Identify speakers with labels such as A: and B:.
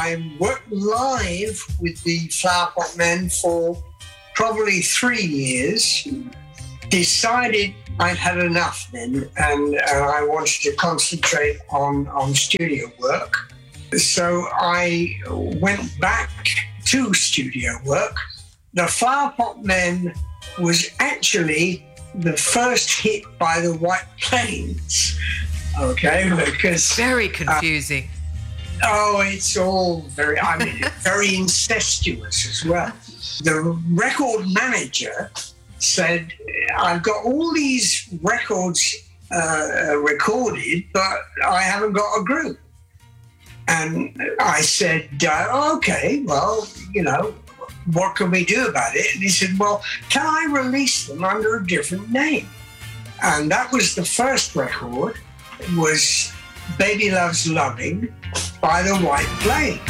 A: I worked live with the Flower Pot Men for probably 3 years. Decided I'd had enough then, and I wanted to concentrate on studio work. So I went back to studio work. The Flower Pot Men was actually the first hit by the White Plains. Okay, because
B: very confusing.
A: It's all very incestuous as well. The record manager said, I've got all these records recorded, but I haven't got a group. And I said, okay, well, what can we do about it? And he said, well, can I release them under a different name? And that was the first record, was Baby Loves Loving by the White Plains.